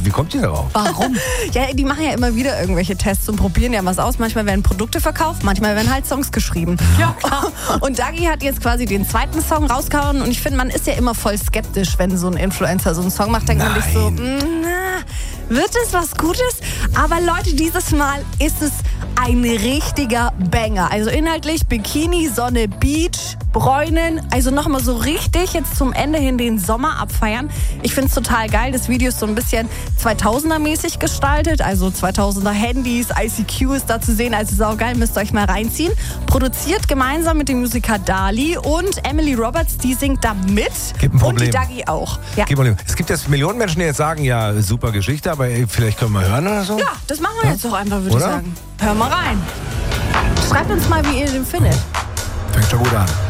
Wie kommt ihr darauf? Warum? Ja, die machen ja immer wieder irgendwelche Tests und probieren ja was aus. Manchmal werden Produkte verkauft, manchmal werden halt Songs geschrieben. Ja, klar. Und Dagi hat jetzt quasi den zweiten Song rausgehauen und ich finde, man ist ja immer voll skeptisch, wenn so ein Influencer so einen Song macht, denkt man sich so, wird es was Gutes? Aber Leute, dieses Mal ist es ein richtiger Banger. Also inhaltlich Bikini, Sonne, Beach, Bräunen. Also nochmal so richtig jetzt zum Ende hin den Sommer abfeiern. Ich finde es total geil. Das Video ist so ein bisschen 2000er-mäßig gestaltet. Also 2000er Handys, ICQ ist da zu sehen. Also saugeil, müsst ihr euch mal reinziehen. Produziert gemeinsam mit dem Musiker Dali und Emily Roberts, die singt da mit. Gibt ein Problem. Und die Dagi auch. Ja. Gibt ein Problem. Es gibt jetzt Millionen Menschen, die jetzt sagen, ja, super Geschichte, aber vielleicht können wir hören oder so? Ja, das machen wir jetzt doch einfach, würde ich Oder? sagen. Hör mal rein. Schreibt uns mal, wie ihr den findet. Fängt schon gut an.